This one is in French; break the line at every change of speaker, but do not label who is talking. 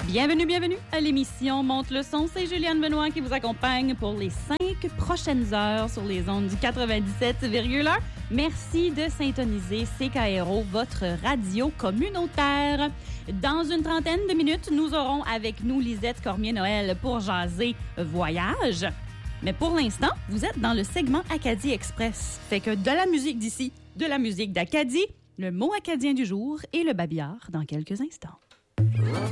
Bienvenue à l'émission Monte le son. C'est Juliane Benoît qui vous accompagne pour les 5 prochaines heures sur les ondes du 97,1. Merci de syntoniser CKRO, votre radio communautaire. Dans une trentaine de minutes, nous aurons avec nous Lisette Cormier-Noël pour jaser voyage. Mais pour l'instant, vous êtes dans le segment Acadie Express. Fait que de la musique d'ici, de la musique d'Acadie, le mot acadien du jour et le babillard dans quelques instants.